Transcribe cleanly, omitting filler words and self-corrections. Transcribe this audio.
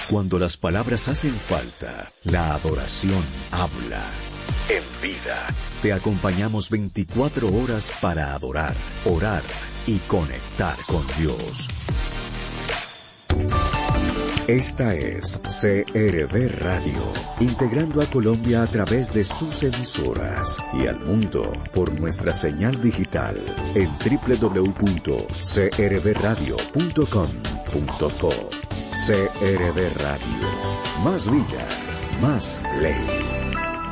Cuando las palabras hacen falta, la adoración habla. En vida, te acompañamos 24 horas para adorar, orar y conectar con Dios. Esta es CRB Radio, integrando a Colombia a través de sus emisoras y al mundo por nuestra señal digital en www.crbradio.com.co. CRB Radio, más vida, más ley.